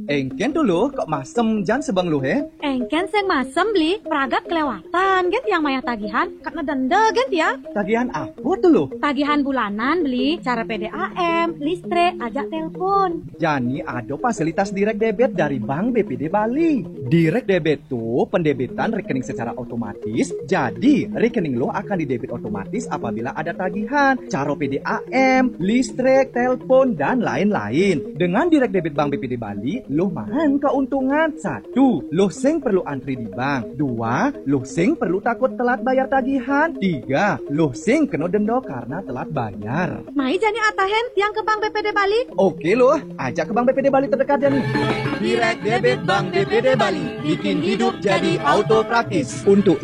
Engken dulu kok masem jan sebang lu he? Engken seng masem beli peragak kelewatan gen yang maya tagihan karena denda gen ya. Tagihan apa tuh lu? Tagihan bulanan beli cara PDAM, listrik, ajak telepon. Jani ada fasilitas direct debit dari Bank BPD Bali. Direct debit tuh pendebitan rekening secara otomatis. Jadi rekening lo akan didebit otomatis apabila ada tagihan, cara PDAM, listrik, telepon dan lain-lain. Dengan direct debit Bank BPD Bali, lo mahan keuntungan. 1. Lo sing perlu antri di bank. 2. Lo sing perlu takut telat bayar tagihan. 3. Lo sing kena denda karena telat bayar. Mai jani atahen yang ke Bank BPD Bali. Oke lo, ajak ke Bank BPD Bali terdekat Jani. Direct debit Bank BPD Bali, bikin hidup jadi auto praktis. Untuk